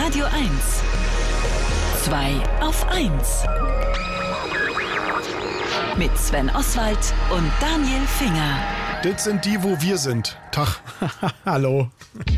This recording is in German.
Radio 1. 2 auf 1. Mit Sven Oswald und Daniel Finger. Das sind die, wo wir sind. Tag. Hallo.